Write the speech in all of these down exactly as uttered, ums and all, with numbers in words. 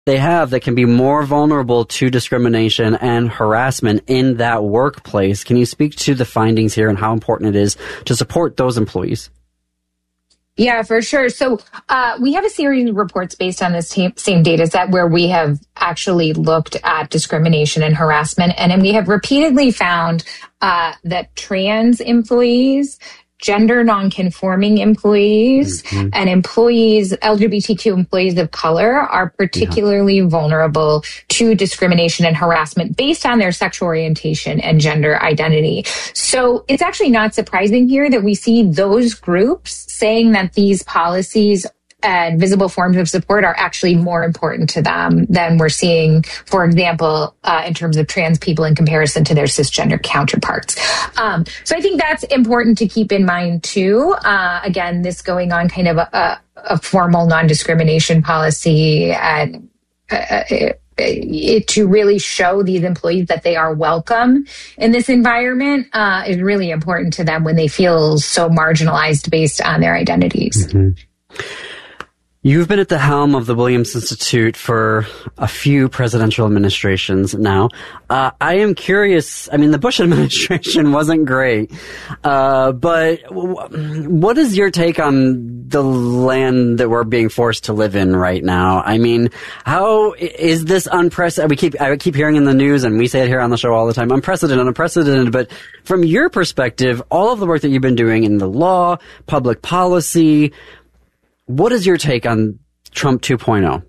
they have that can be more vulnerable to discrimination and harassment in that workplace. Can you speak to the findings here and how important it is to support those employees? Yeah, for sure. So uh, we have a series of reports based on this t- same data set where we have actually looked at discrimination and harassment. And, and we have repeatedly found uh, that trans employees, gender nonconforming employees, mm-hmm. and employees, L G B T Q employees of color are particularly yeah. vulnerable to discrimination and harassment based on their sexual orientation and gender identity. So it's actually not surprising here that we see those groups saying that these policies and visible forms of support are actually more important to them than we're seeing, for example, uh, in terms of trans people in comparison to their cisgender counterparts. Um, so I think that's important to keep in mind too. Uh, again, this going on kind of a, a, a formal non-discrimination policy and uh, it, it, to really show these employees that they are welcome in this environment uh, is really important to them when they feel so marginalized based on their identities. Mm-hmm. You've been at the helm of the Williams Institute for a few presidential administrations now. Uh, I am curious, I mean, the Bush administration wasn't great, uh, but w- what is your take on the land that we're being forced to live in right now? I mean, how is this unprecedented? We keep, I keep hearing in the news, and we say it here on the show all the time, unprecedented, unprecedented, but from your perspective, all of the work that you've been doing in the law, public policy, what is your take on Trump two point oh?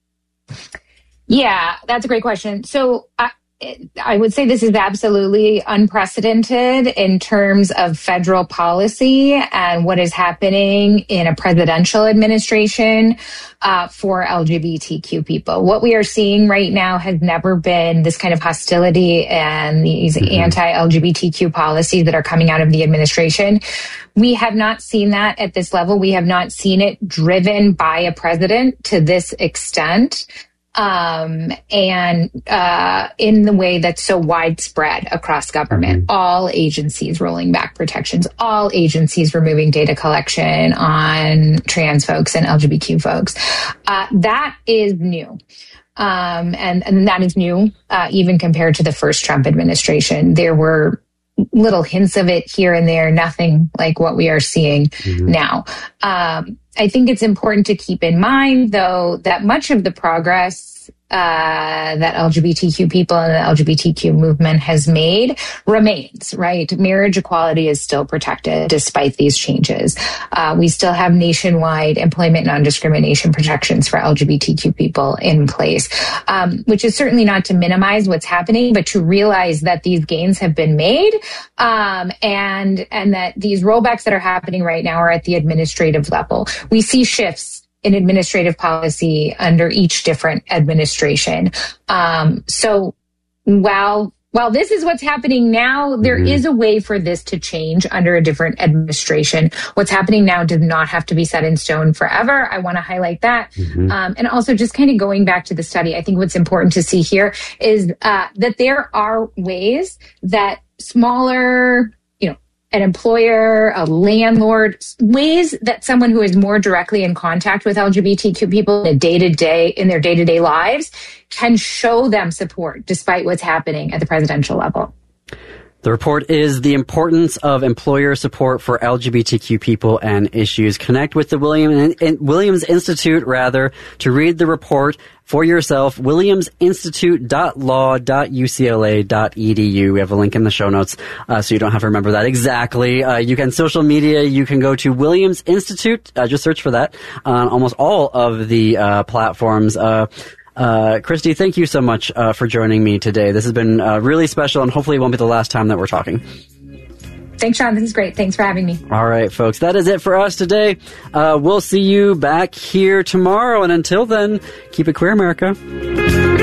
Yeah, that's a great question. So I, I would say this is absolutely unprecedented in terms of federal policy and what is happening in a presidential administration uh, for L G B T Q people. What we are seeing right now has never been this kind of hostility and these mm-hmm. anti-L G B T Q policies that are coming out of the administration. We have not seen that at this level. We have not seen it driven by a president to this extent. Um, and, uh, in the way that's so widespread across government, mm-hmm. all agencies rolling back protections, all agencies removing data collection on trans folks and L G B T Q folks. Uh, that is new. Um, and, and that is new, uh, even compared to the first Trump administration. There were little hints of it here and there, nothing like what we are seeing mm-hmm. now. Um, I think it's important to keep in mind, though, that much of the progress uh, that L G B T Q people and the L G B T Q movement has made remains, right? Marriage equality is still protected despite these changes. Uh, we still have nationwide employment non-discrimination protections for L G B T Q people in place, um, which is certainly not to minimize what's happening, but to realize that these gains have been made um, and, and that these rollbacks that are happening right now are at the administrative level. We see shifts in administrative policy under each different administration. Um, so while while this is what's happening now, there mm-hmm. is a way for this to change under a different administration. What's happening now does not have to be set in stone forever. I want to highlight that. Mm-hmm. Um, and also just kind of going back to the study, I think what's important to see here is uh, that there are ways that smaller an employer, a landlord, ways that someone who is more directly in contact with L G B T Q people in a day-to-day, in their day-to-day lives can show them support despite what's happening at the presidential level. The report is The Importance of Employer Support for L G B T Q People and Issues. Connect with the William, Williams Institute, rather, to read the report for yourself. williams institute dot law dot u c l a dot e d u. We have a link in the show notes, uh, so you don't have to remember that exactly. Uh, you can social media. You can go to Williams Institute. Uh, just search for that on almost all of the uh, platforms. Uh, Uh, Christy, thank you so much uh, for joining me today. This has been uh, really special, and hopefully it won't be the last time that we're talking. Thanks, Sean. This is great. Thanks for having me. All right, folks. That is it for us today. Uh, we'll see you back here tomorrow, and until then, keep it queer, America.